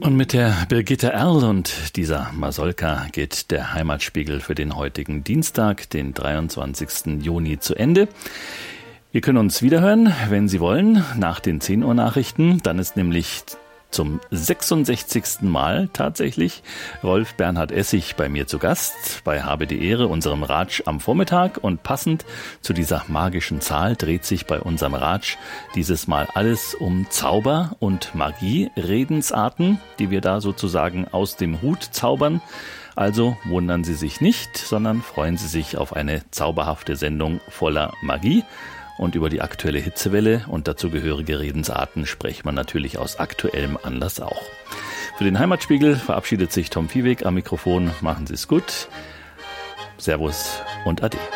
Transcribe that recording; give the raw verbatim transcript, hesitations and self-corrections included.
Und mit der Birgitte Erl und dieser Masolka geht der Heimatspiegel für den heutigen Dienstag, den dreiundzwanzigsten Juni, zu Ende. Wir können uns wiederhören, wenn Sie wollen, nach den zehn Uhr Nachrichten. Dann ist nämlich zum sechsundsechzigsten Mal tatsächlich Rolf Bernhard Essig bei mir zu Gast, bei Habe die Ehre, unserem Ratsch am Vormittag. Und passend zu dieser magischen Zahl dreht sich bei unserem Ratsch dieses Mal alles um Zauber und Magie, Redensarten, die wir da sozusagen aus dem Hut zaubern. Also wundern Sie sich nicht, sondern freuen Sie sich auf eine zauberhafte Sendung voller Magie. Und über die aktuelle Hitzewelle und dazugehörige Redensarten spricht man natürlich aus aktuellem Anlass auch. Für den Heimatspiegel verabschiedet sich Tom Viehweg am Mikrofon. Machen Sie es gut. Servus und Ade.